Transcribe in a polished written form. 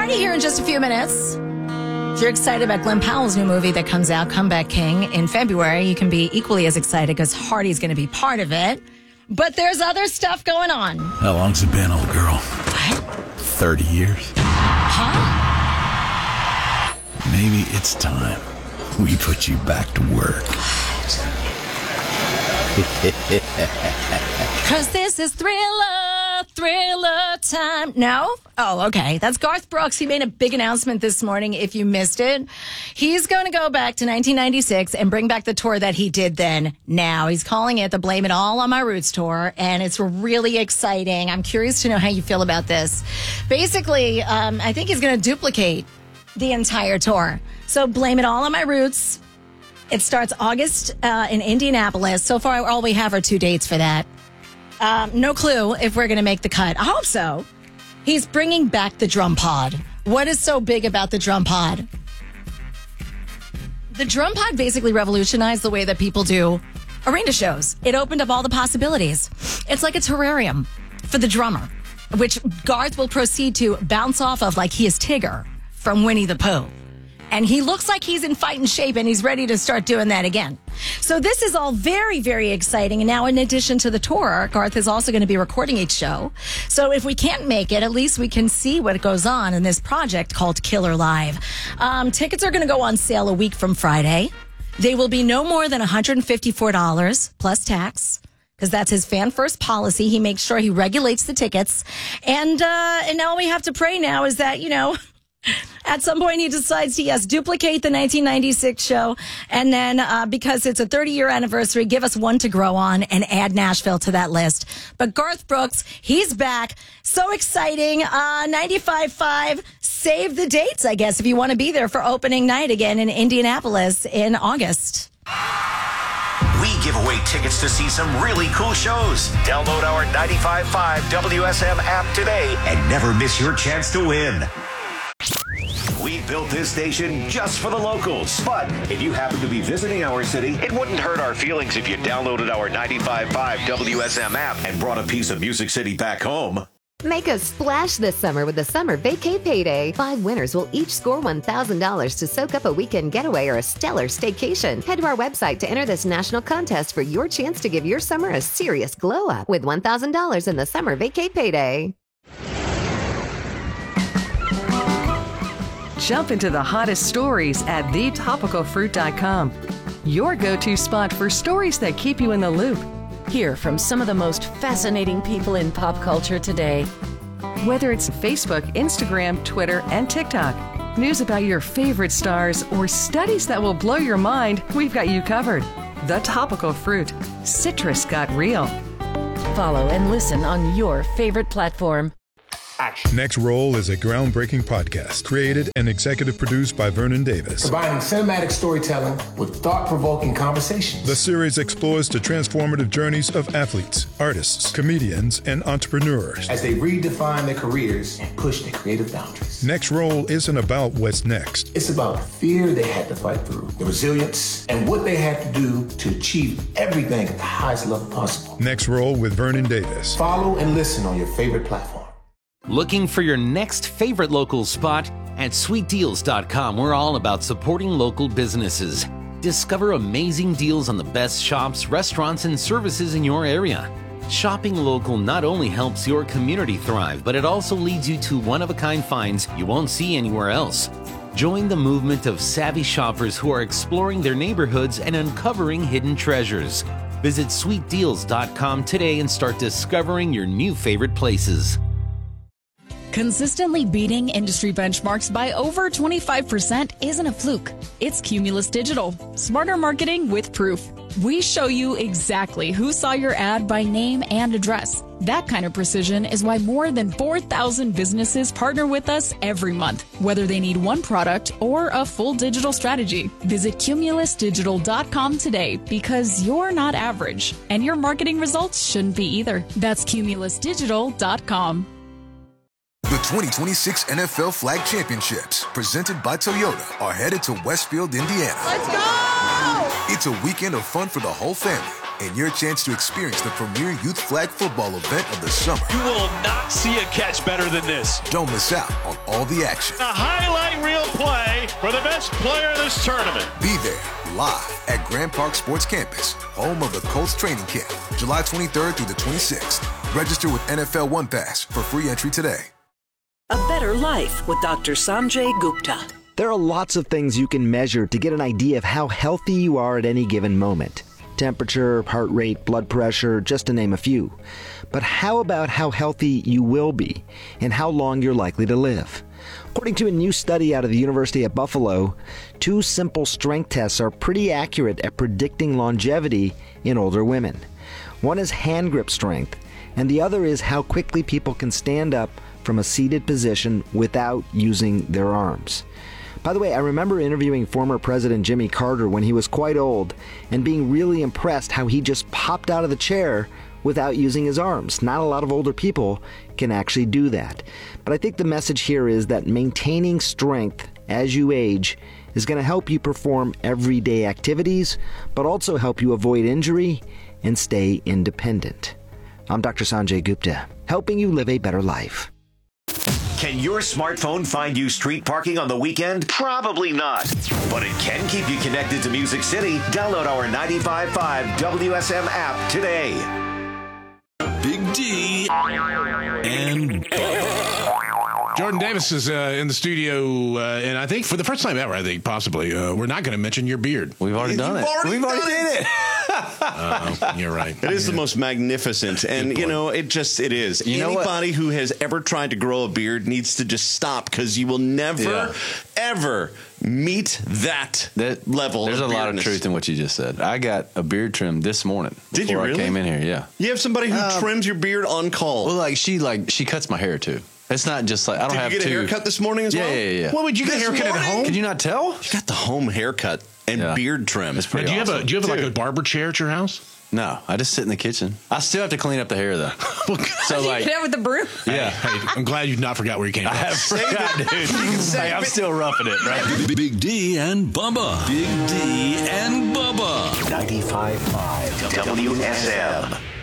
Hardy here in just a few minutes. If you're excited about Glenn Powell's new movie that comes out, Comeback King, in February, you can be equally as excited because Hardy's going to be part of it. But there's other stuff going on. How long's it been, old girl? What? 30 years. Huh? Maybe it's time we put you back to work. Because this is thriller time. No? Oh, okay. That's Garth Brooks. He made a big announcement this morning, if you missed it. He's going to go back to 1996 and bring back the tour that he did then. Now, he's calling it the Blame It All on My Roots tour, and it's really exciting. I'm curious to know how you feel about this. Basically, I think he's going to duplicate the entire tour. So, Blame It All on My Roots. It starts August in Indianapolis. So far, all we have are 2 dates for that. No clue if we're going to make the cut. I hope so. He's bringing back the drum pod. What is so big about the drum pod? The drum pod basically revolutionized the way that people do arena shows. It opened up all the possibilities. It's like a terrarium for the drummer, which Garth will proceed to bounce off of like he is Tigger from Winnie the Pooh. And he looks like he's in fighting shape and he's ready to start doing that again. So this is all very, very exciting. And now in addition to the tour, Garth is also going to be recording each show. So if we can't make it, at least we can see what goes on in this project called Killer Live. Tickets are going to go on sale a week from Friday. They will be no more than $154 plus tax, because that's his fan first policy. He makes sure he regulates the tickets. And all we have to pray now is that, at some point, he decides to, duplicate the 1996 show. And then because it's a 30-year anniversary, give us one to grow on and add Nashville to that list. But Garth Brooks, he's back. So exciting. 95.5. Save the dates, I guess, if you want to be there for opening night again in Indianapolis in August. We give away tickets to see some really cool shows. Download our 95.5 WSM app today and never miss your chance to win. We built this station just for the locals. But if you happen to be visiting our city, it wouldn't hurt our feelings if you downloaded our 95.5 WSM app and brought a piece of Music City back home. Make a splash this summer with the Summer Vacay Payday. 5 winners will each score $1,000 to soak up a weekend getaway or a stellar staycation. Head to our website to enter this national contest for your chance to give your summer a serious glow up with $1,000 in the Summer Vacay Payday. Jump into the hottest stories at thetopicalfruit.com. Your go-to spot for stories that keep you in the loop. Hear from some of the most fascinating people in pop culture today. Whether it's Facebook, Instagram, Twitter, and TikTok, news about your favorite stars, or studies that will blow your mind, we've got you covered. The Topical Fruit. Citrus got real. Follow and listen on your favorite platform. Next Roll is a groundbreaking podcast created and executive produced by Vernon Davis. Combining cinematic storytelling with thought-provoking conversations. The series explores the transformative journeys of athletes, artists, comedians, and entrepreneurs as they redefine their careers and push their creative boundaries. Next Roll isn't about what's next. It's about the fear they had to fight through, the resilience, and what they had to do to achieve everything at the highest level possible. Next Roll with Vernon Davis. Follow and listen on your favorite platform. Looking for your next favorite local spot? At sweetdeals.com, we're all about supporting local businesses. Discover amazing deals on the best shops, restaurants, and services in your area. Shopping local not only helps your community thrive, but it also leads you to one-of-a-kind finds you won't see anywhere else. Join the movement of savvy shoppers who are exploring their neighborhoods and uncovering hidden treasures. Visit sweetdeals.com today and start discovering your new favorite places. Consistently beating industry benchmarks by over 25% isn't a fluke. It's Cumulus Digital. Smarter marketing with proof. We show you exactly who saw your ad by name and address. That kind of precision is why more than 4,000 businesses partner with us every month, whether they need one product or a full digital strategy. Visit cumulusdigital.com today because you're not average, and your marketing results shouldn't be either. That's cumulusdigital.com. The 2026 NFL Flag Championships, presented by Toyota, are headed to Westfield, Indiana. Let's go! It's a weekend of fun for the whole family. and your chance to experience the premier youth flag football event of the summer. You will not see a catch better than this. Don't miss out on all the action. A highlight reel play for the best player in this tournament. Be there live at Grand Park Sports Campus, home of the Colts training camp, July 23rd through the 26th. Register with NFL One Pass for free entry today. A better life with Dr. Sanjay Gupta. There are lots of things you can measure to get an idea of how healthy you are at any given moment. Temperature, heart rate, blood pressure, just to name a few. But how about how healthy you will be and how long you're likely to live? According to a new study out of the University at Buffalo, 2 simple strength tests are pretty accurate at predicting longevity in older women. One is hand grip strength, and the other is how quickly people can stand up from a seated position without using their arms. By the way, I remember interviewing former President Jimmy Carter when he was quite old and being really impressed how he just popped out of the chair without using his arms. Not a lot of older people can actually do that. But I think the message here is that maintaining strength as you age is going to help you perform everyday activities, but also help you avoid injury and stay independent. I'm Dr. Sanjay Gupta, helping you live a better life. Can your smartphone find you street parking on the weekend? Probably not. But it can keep you connected to Music City. Download our 95.5 WSM app today. Big D and Jordan Davis is in the studio, and I think for the first time ever, possibly, we're not going to mention your beard. We've already done it. We've already did it. You're right. It is the most magnificent, and it is. Anybody who has ever tried to grow a beard needs to just stop, because you will never, ever meet that level. There's of a lot of beardness. truth in what you just said. I got a beard trim this morning. Did you really? I came in here, yeah. You have somebody who trims your beard on call. Well, she cuts my hair too. It's not just like I don't have to. Did you get a haircut this morning as well? Yeah. What would you get a haircut at home? Can you not tell? You got the home haircut and beard trim. Now, do you have like a barber chair at your house? No, I just sit in the kitchen. I still have to clean up the hair though. So you get out with the broom. Yeah. Hey, I'm glad you not forgot where you came from. I have forgot, dude. Hey, I'm still roughing it, right? Big D and Bubba. Big D and Bubba. 95.5 WSM.